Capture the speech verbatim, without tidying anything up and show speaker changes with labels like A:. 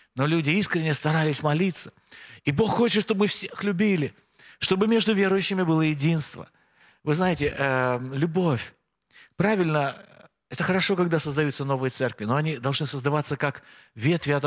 A: но люди искренне старались молиться. И Бог хочет, чтобы мы всех любили, чтобы между верующими было единство. Вы знаете, э, любовь. Правильно, это хорошо, когда создаются новые церкви, но они должны создаваться как ветви от